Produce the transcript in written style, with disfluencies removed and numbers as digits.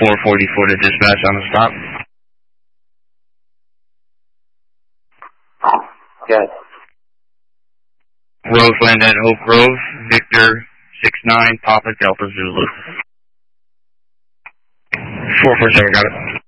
444 to dispatch on the stop. Yes. Roseland at Oak Grove, Victor 69, Papa Delta Zulu. 447, got it.